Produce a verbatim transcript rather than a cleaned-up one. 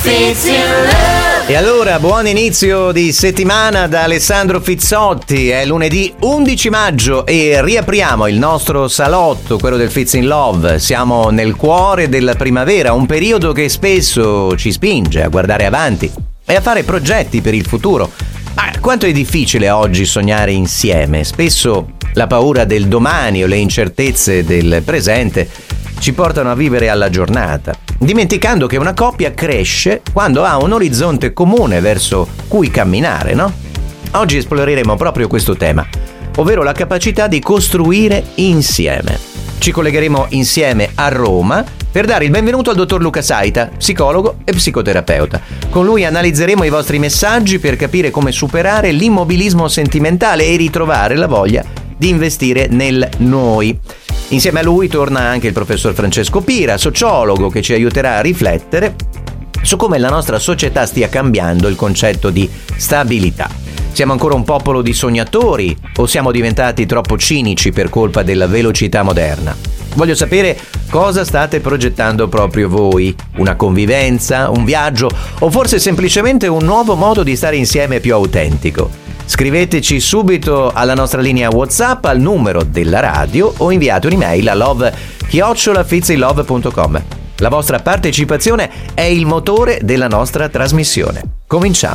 Fits in Love. E allora, buon inizio di settimana da Alessandro Fizzotti. È lunedì undici maggio e riapriamo il nostro salotto, quello del Fits in Love. Siamo nel cuore della primavera, un periodo che spesso ci spinge a guardare avanti e a fare progetti per il futuro. Ma quanto è difficile oggi sognare insieme? Spesso la paura del domani o le incertezze del presente ci portano a vivere alla giornata, dimenticando che una coppia cresce quando ha un orizzonte comune verso cui camminare, no? Oggi esploreremo proprio questo tema, ovvero la capacità di costruire insieme. Ci collegheremo insieme a Roma per dare il benvenuto al dottor Luca Saita, psicologo e psicoterapeuta. Con lui analizzeremo i vostri messaggi per capire come superare l'immobilismo sentimentale e ritrovare la voglia di investire nel noi. Insieme a lui torna anche il professor Francesco Pira, sociologo, che ci aiuterà a riflettere su come la nostra società stia cambiando il concetto di stabilità. Siamo ancora un popolo di sognatori o siamo diventati troppo cinici per colpa della velocità moderna? Voglio sapere cosa state progettando proprio voi. Una convivenza, un viaggio o forse semplicemente un nuovo modo di stare insieme più autentico? Scriveteci subito alla nostra linea WhatsApp al numero della radio o inviate un'email a love chiocciola fitsinlove punto com. La vostra partecipazione è il motore della nostra trasmissione. Cominciamo.